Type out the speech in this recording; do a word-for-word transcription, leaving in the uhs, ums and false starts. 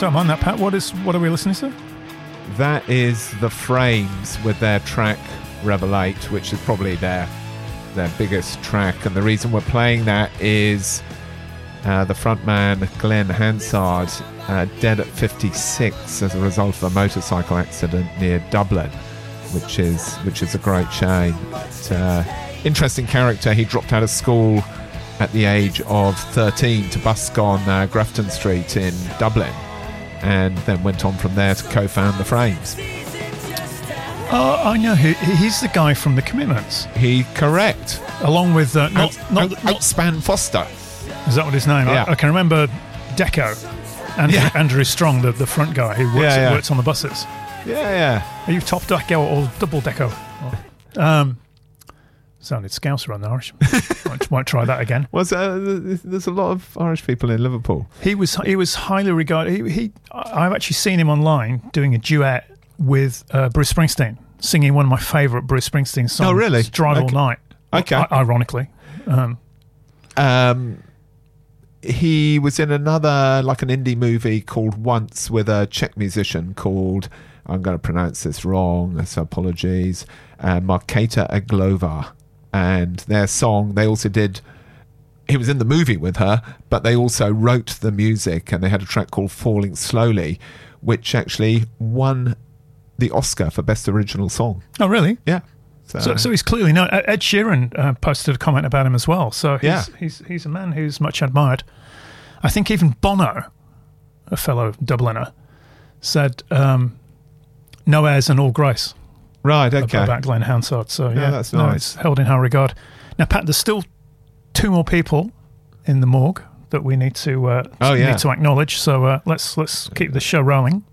don't mind that, Pat. What is? What are we listening to? That is The Frames with their track Revelate, which is probably their their biggest track. And the reason we're playing that is uh, the frontman Glenn Hansard uh, dead at fifty-six as a result of a motorcycle accident near Dublin, which is which is a great shame. But, uh, interesting character. He dropped out of school at the age of thirteen to busk on uh, Grafton Street in Dublin, and then went on from there to co-found The Frames. Oh, I know. He, he's the guy from The Commitments. He correct. Along with uh, not, Out, not, out, not Outspan Foster. Is that what his name? Yeah. I, I can remember Deco, Andrew, Yeah. Andrew Strong, the, the front guy who works, Yeah, yeah. works on the buses. Yeah, yeah. Are you top Deco or double Deco? Um, sounded Scouser on the Irish. won't, won't try that again. Was uh, there's a lot of Irish people in Liverpool. He was he was highly regarded. He, he I've actually seen him online doing a duet with uh, Bruce Springsteen, singing one of my favourite Bruce Springsteen songs. Oh, really? Drive Okay. All Night. Okay. I- ironically. Um, Um, he was in another, like an indie movie called Once with a Czech musician called, I'm going to pronounce this wrong, so apologies, uh, Markéta Eglová. And their song, they also did, he was in the movie with her, but they also wrote the music, and they had a track called Falling Slowly, which actually won the Oscar for Best Original Song. oh, really? Yeah. So, so he's clearly known. Ed Sheeran uh, posted a comment about him as well. So he's, Yeah. he's he's a man who's much admired. I think even Bono, a fellow Dubliner, said um, no airs and all grace Right, okay. about Glenn Hansard. So yeah, that's no, nice. it's held in high regard. Now, Pat, there's still two more people in the morgue that we need to uh, Oh, yeah. need to acknowledge. So uh, let's let's keep the show rolling.